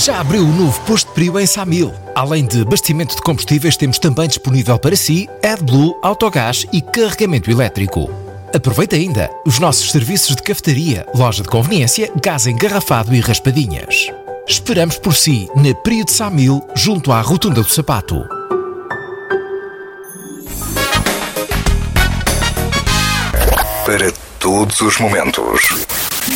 Já abriu o novo posto de Priu em Samil. Além de abastecimento de combustíveis, temos também disponível para si AdBlue, Autogás e carregamento elétrico. Aproveite ainda os nossos serviços de cafetaria, loja de conveniência, gás engarrafado e raspadinhas. Esperamos por si na Priu de Samil, junto à Rotunda do Sapato. Para todos os momentos,